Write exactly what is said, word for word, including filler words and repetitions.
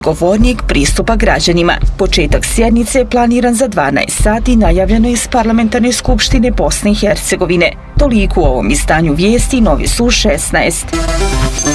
govornik pristupa građanima. Početak sjednice je planiran za dvanaest sati, najavljeno je iz Parlamentarne skupštine Bosne i Hercegovine. Toliko u ovom izdanju vijesti, novi su šesnaest.